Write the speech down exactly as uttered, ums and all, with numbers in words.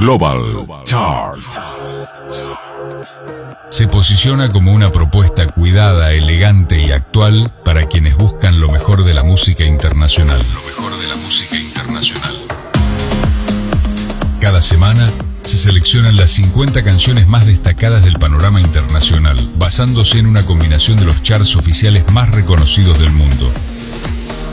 Global Chart. Se posiciona como una propuesta cuidada, elegante y actual para quienes buscan lo mejor de la música internacional. Lo mejor de la música internacional. Cada semana se seleccionan las cincuenta canciones más destacadas del panorama internacional, basándose en una combinación de los charts oficiales más reconocidos del mundo.